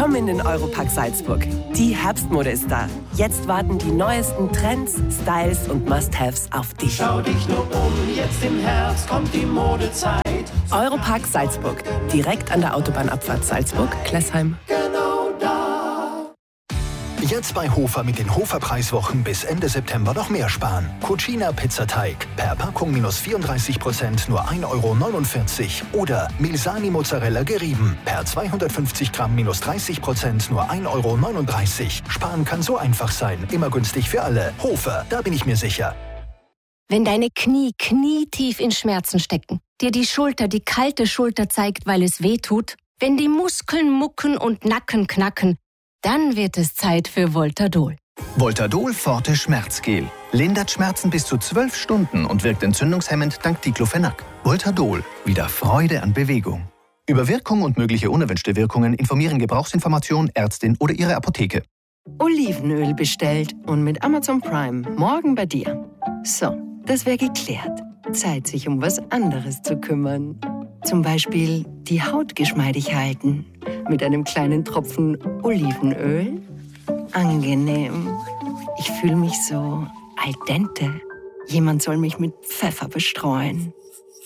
Komm in den Europark Salzburg. Die Herbstmode ist da. Jetzt warten die neuesten Trends, Styles und Must-Haves auf dich. Schau dich nur um, jetzt im Herbst kommt die Modezeit. Europark Salzburg. Direkt an der Autobahnabfahrt Salzburg-Klessheim. Genau da. Jetzt bei Hofer mit den Hofer-Preiswochen bis Ende September noch mehr sparen. Cucina Pizzateig per Packung minus 34%, nur 1,49 €. Oder Milsani Mozzarella gerieben per 250 Gramm minus 30%, nur 1,39 €. Sparen kann so einfach sein. Immer günstig für alle. Hofer, da bin ich mir sicher. Wenn deine Knie knietief in Schmerzen stecken, dir die Schulter die kalte Schulter zeigt, weil es weh tut, wenn die Muskeln mucken und Nacken knacken, dann wird es Zeit für Voltadol. Voltadol Forte Schmerzgel. Lindert Schmerzen bis zu 12 Stunden und wirkt entzündungshemmend dank Diclofenac. Voltadol. Wieder Freude an Bewegung. Über Wirkung und mögliche unerwünschte Wirkungen informieren Gebrauchsinformation, Ärztin oder Ihre Apotheke. Olivenöl bestellt und mit Amazon Prime morgen bei dir. So, das wäre geklärt. Zeit, sich um was anderes zu kümmern. Zum Beispiel die Haut geschmeidig halten. Mit einem kleinen Tropfen Olivenöl. Angenehm. Ich fühle mich so al dente. Jemand soll mich mit Pfeffer bestreuen.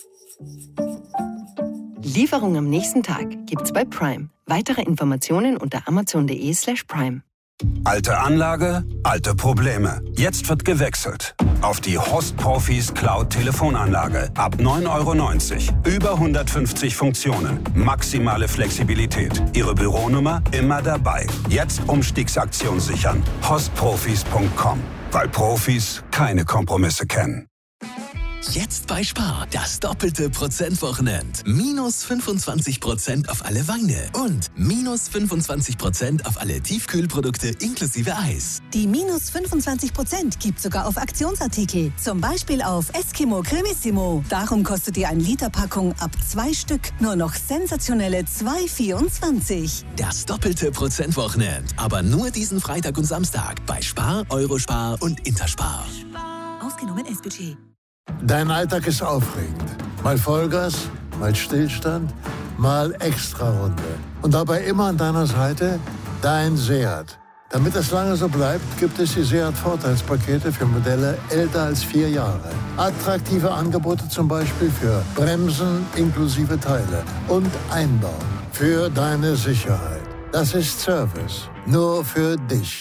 Lieferung am nächsten Tag gibt's bei Prime. Weitere Informationen unter amazon.de/prime. Alte Anlage, alte Probleme. Jetzt wird gewechselt. Auf die Host Profis Cloud Telefonanlage. Ab 9,90 €. Über 150 Funktionen. Maximale Flexibilität. Ihre Büronummer immer dabei. Jetzt Umstiegsaktion sichern. hostprofis.com. Weil Profis keine Kompromisse kennen. Jetzt bei Spar, das doppelte Prozentwochenend. Minus 25% auf alle Weine und minus 25% auf alle Tiefkühlprodukte inklusive Eis. Die minus 25% gibt sogar auf Aktionsartikel. Zum Beispiel auf Eskimo Cremissimo. Darum kostet die 1-Liter-Packung ab 2 Stück nur noch sensationelle 2,24. Das doppelte Prozentwochenend. Aber nur diesen Freitag und Samstag bei Spar, Eurospar und Interspar. Ausgenommen S-Budget. Dein Alltag ist aufregend. Mal Vollgas, mal Stillstand, mal Extrarunde. Und dabei immer an deiner Seite dein Seat. Damit es lange so bleibt, gibt es die Seat-Vorteilspakete für Modelle älter als 4 Jahre. Attraktive Angebote zum Beispiel für Bremsen inklusive Teile und Einbau. Für deine Sicherheit. Das ist Service. Nur für dich.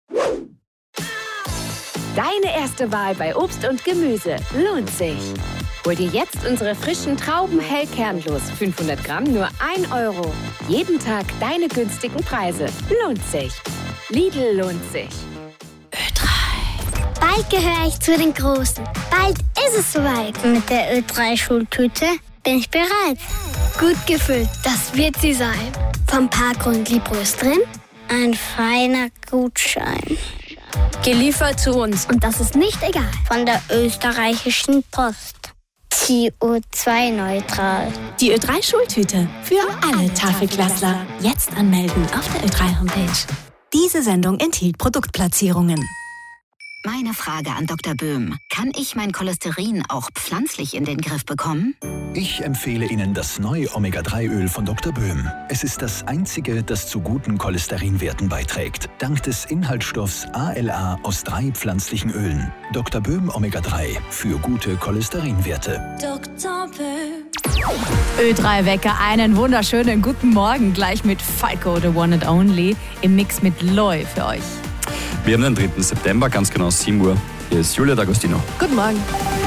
Deine erste Wahl bei Obst und Gemüse lohnt sich. Hol dir jetzt unsere frischen Trauben hell kernlos. 500 Gramm nur 1 €. Jeden Tag deine günstigen Preise. Lohnt sich. Lidl lohnt sich. Ö3. Bald gehöre ich zu den Großen. Bald ist es soweit. Mit der Ö3-Schultüte bin ich bereit. Gut gefüllt, das wird sie sein. Vom Parkgrund Liebros drin, ein feiner Gutschein. Geliefert zu uns. Und das ist nicht egal. Von der österreichischen Post. CO2-neutral. Die Ö3-Schultüte für alle Tafelklassler. Jetzt anmelden auf der Ö3-Homepage. Diese Sendung enthielt Produktplatzierungen. Meine Frage an Dr. Böhm. Kann ich mein Cholesterin auch pflanzlich in den Griff bekommen? Ich empfehle Ihnen das neue Omega-3-Öl von Dr. Böhm. Es ist das einzige, das zu guten Cholesterinwerten beiträgt. Dank des Inhaltsstoffs ALA aus 3 pflanzlichen Ölen. Dr. Böhm Omega-3 für gute Cholesterinwerte. Dr. Böhm. Ö3-Wecker, einen wunderschönen guten Morgen. Gleich mit Falco, the one and only, im Mix mit Loy für euch. Wir haben den 3. September, ganz genau 7 Uhr. Hier ist Julia D'Agostino. Guten Morgen.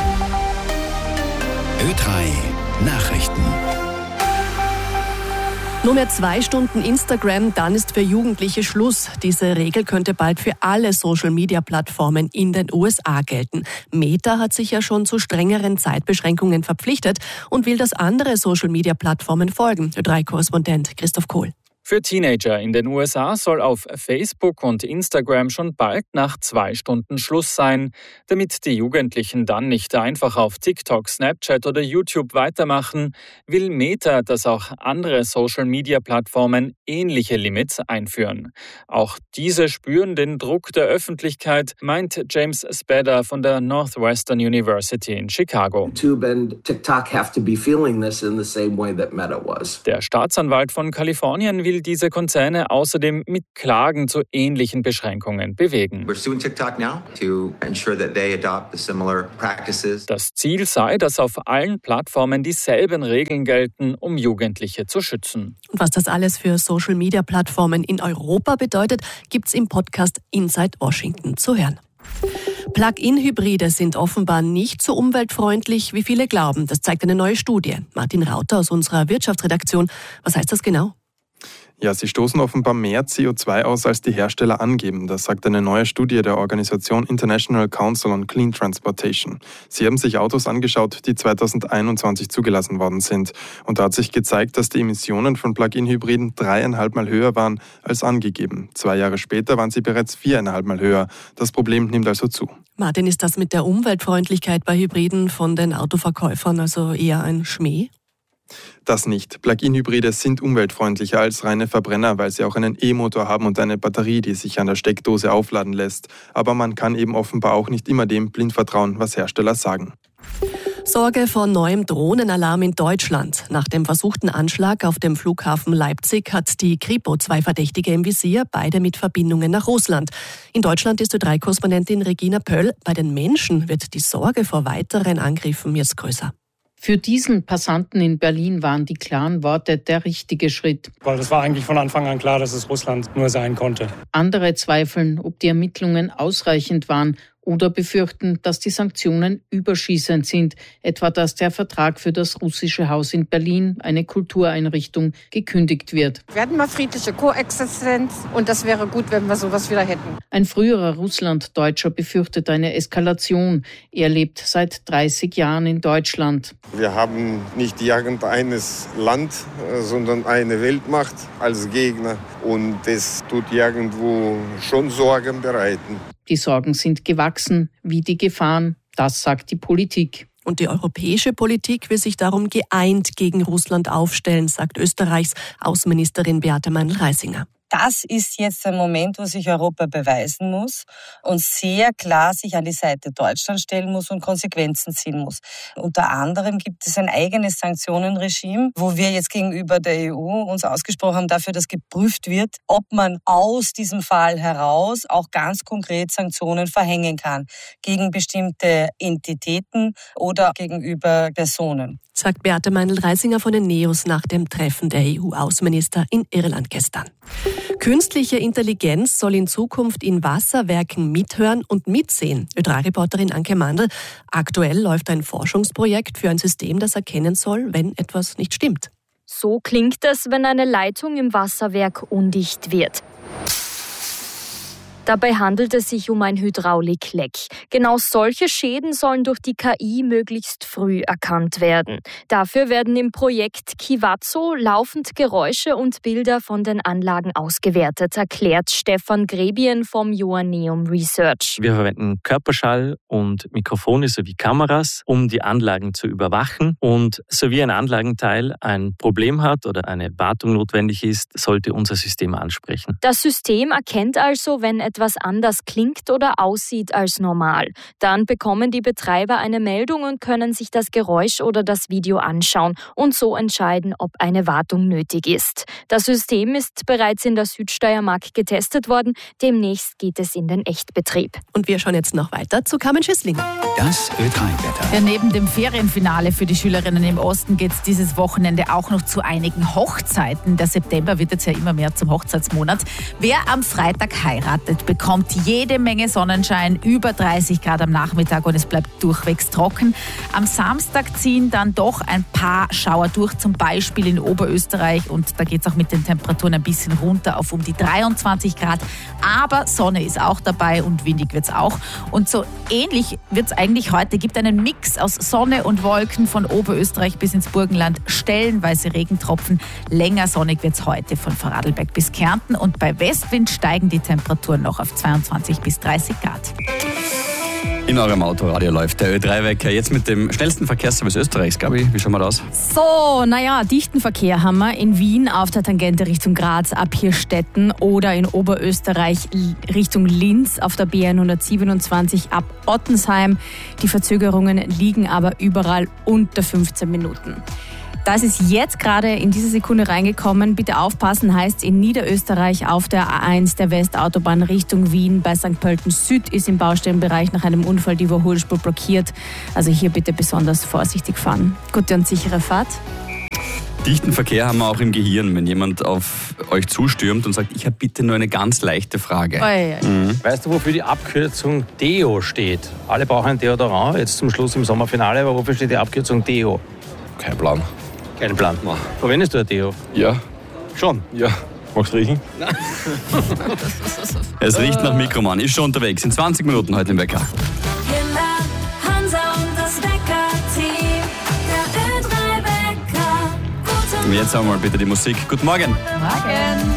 Ö3 Nachrichten. Nur mehr 2 Stunden Instagram, dann ist für Jugendliche Schluss. Diese Regel könnte bald für alle Social-Media-Plattformen in den USA gelten. Meta hat sich ja schon zu strengeren Zeitbeschränkungen verpflichtet und will, dass andere Social-Media-Plattformen folgen. Ö3-Korrespondent Christoph Kohl. Für Teenager in den USA soll auf Facebook und Instagram schon bald nach 2 Stunden Schluss sein. Damit die Jugendlichen dann nicht einfach auf TikTok, Snapchat oder YouTube weitermachen, will Meta, dass auch andere Social-Media-Plattformen ähnliche Limits einführen. Auch diese spüren den Druck der Öffentlichkeit, meint James Spader von der Northwestern University in Chicago. YouTube and TikTok have to be feeling this in the same way that Meta was. Der Staatsanwalt von Kalifornien will will diese Konzerne außerdem mit Klagen zu ähnlichen Beschränkungen bewegen. Das Ziel sei, dass auf allen Plattformen dieselben Regeln gelten, um Jugendliche zu schützen. Und was das alles für Social-Media-Plattformen in Europa bedeutet, gibt's im Podcast Inside Washington zu hören. Plug-in-Hybride sind offenbar nicht so umweltfreundlich, wie viele glauben. Das zeigt eine neue Studie. Martin Rauter aus unserer Wirtschaftsredaktion. Was heißt das genau? Ja, sie stoßen offenbar mehr CO2 aus, als die Hersteller angeben. Das sagt eine neue Studie der Organisation International Council on Clean Transportation. Sie haben sich Autos angeschaut, die 2021 zugelassen worden sind. Und da hat sich gezeigt, dass die Emissionen von Plug-in-Hybriden 3,5 Mal höher waren als angegeben. 2 Jahre später waren sie bereits 4,5 Mal höher. Das Problem nimmt also zu. Martin, ist das mit der Umweltfreundlichkeit bei Hybriden von den Autoverkäufern also eher ein Schmäh? Das nicht. Plug-in-Hybride sind umweltfreundlicher als reine Verbrenner, weil sie auch einen E-Motor haben und eine Batterie, die sich an der Steckdose aufladen lässt. Aber man kann eben offenbar auch nicht immer dem blind vertrauen, was Hersteller sagen. Sorge vor neuem Drohnenalarm in Deutschland. Nach dem versuchten Anschlag auf dem Flughafen Leipzig hat die Kripo 2 Verdächtige im Visier, beide mit Verbindungen nach Russland. In Deutschland ist Ö3-Korrespondentin Regina Pöll. Bei den Menschen wird die Sorge vor weiteren Angriffen jetzt größer. Für diesen Passanten in Berlin waren die klaren Worte der richtige Schritt. Weil das war eigentlich von Anfang an klar, dass es Russland nur sein konnte. Andere zweifeln, ob die Ermittlungen ausreichend waren oder befürchten, dass die Sanktionen überschießend sind, etwa dass der Vertrag für das russische Haus in Berlin, eine Kultureinrichtung, gekündigt wird. Wir hatten mal friedliche Koexistenz und das wäre gut, wenn wir sowas wieder hätten. Ein früherer Russlanddeutscher befürchtet eine Eskalation. Er lebt seit 30 Jahren in Deutschland. Wir haben nicht irgendeines Land, sondern eine Weltmacht als Gegner und das tut irgendwo schon Sorgen bereiten. Die Sorgen sind gewachsen, wie die Gefahren, das sagt die Politik. Und die europäische Politik will sich darum geeint gegen Russland aufstellen, sagt Österreichs Außenministerin Beate Meindl-Reisinger. Das ist jetzt der Moment, wo sich Europa beweisen muss und sehr klar sich an die Seite Deutschland stellen muss und Konsequenzen ziehen muss. Unter anderem gibt es ein eigenes Sanktionenregime, wo wir jetzt gegenüber der EU uns ausgesprochen haben dafür, dass geprüft wird, ob man aus diesem Fall heraus auch ganz konkret Sanktionen verhängen kann gegen bestimmte Entitäten oder gegenüber Personen. Sagt Beate Meindl-Reisinger von den NEOS nach dem Treffen der EU-Außenminister in Irland gestern. Künstliche Intelligenz soll in Zukunft in Wasserwerken mithören und mitsehen. Ö3-Reporterin Anke Mandl. Aktuell läuft ein Forschungsprojekt für ein System, das erkennen soll, wenn etwas nicht stimmt. So klingt es, wenn eine Leitung im Wasserwerk undicht wird. Dabei handelt es sich um ein Hydraulikleck. Genau solche Schäden sollen durch die KI möglichst früh erkannt werden. Dafür werden im Projekt Kivazo laufend Geräusche und Bilder von den Anlagen ausgewertet, erklärt Stefan Grebien vom Joanneum Research. Wir verwenden Körperschall und Mikrofone sowie Kameras, um die Anlagen zu überwachen. Und sowie ein Anlagenteil ein Problem hat oder eine Wartung notwendig ist, sollte unser System ansprechen. Das System erkennt also, wenn etwas anders klingt oder aussieht als normal. Dann bekommen die Betreiber eine Meldung und können sich das Geräusch oder das Video anschauen und so entscheiden, ob eine Wartung nötig ist. Das System ist bereits in der Südsteiermark getestet worden. Demnächst geht es in den Echtbetrieb. Und wir schauen jetzt noch weiter zu Carmen Schüssling. Das Ö3-Wetter. Ja, neben dem Ferienfinale für die Schülerinnen im Osten geht es dieses Wochenende auch noch zu einigen Hochzeiten. Der September wird jetzt ja immer mehr zum Hochzeitsmonat. Wer am Freitag heiratet, bekommt jede Menge Sonnenschein, über 30 Grad am Nachmittag und es bleibt durchwegs trocken. Am Samstag ziehen dann doch ein paar Schauer durch, zum Beispiel in Oberösterreich, und da geht es auch mit den Temperaturen ein bisschen runter auf um die 23 Grad. Aber Sonne ist auch dabei und windig wird es auch. Und so ähnlich wird es eigentlich heute. Gibt einen Mix aus Sonne und Wolken von Oberösterreich bis ins Burgenland, stellenweise Regentropfen. Länger sonnig wird es heute von Vorarlberg bis Kärnten und bei Westwind steigen die Temperaturen noch auf 22 bis 30 Grad. In eurem Autoradio läuft der Ö3-Wecker jetzt mit dem schnellsten Verkehrsservice Österreichs. Gabi, wie schauen wir das? So, dichten Verkehr haben wir in Wien auf der Tangente Richtung Graz ab Hirstetten oder in Oberösterreich Richtung Linz auf der B127 ab Ottensheim. Die Verzögerungen liegen aber überall unter 15 Minuten. Das ist jetzt gerade in dieser Sekunde reingekommen. Bitte aufpassen, heißt in Niederösterreich auf der A1 der Westautobahn Richtung Wien bei St. Pölten Süd ist im Baustellenbereich nach einem Unfall die Überholspur blockiert. Also hier bitte besonders vorsichtig fahren. Gute und sichere Fahrt. Dichten Verkehr haben wir auch im Gehirn, wenn jemand auf euch zustürmt und sagt, ich habe bitte nur eine ganz leichte Frage. Weißt du, wofür die Abkürzung Deo steht? Alle brauchen ein Deodorant, jetzt zum Schluss im Sommerfinale, aber wofür steht die Abkürzung Deo? Kein Plan. Kein Plan. Verwendest du ein Deo? Ja. Schon? Ja. Magst du riechen? Nein. Es riecht nach Mikroman, ist schon unterwegs. In 20 Minuten heute im Wecker. Hansa und das Wecker-Team. Der Ö3-Wecker. Jetzt haben wir mal bitte die Musik. Guten Morgen. Morgen.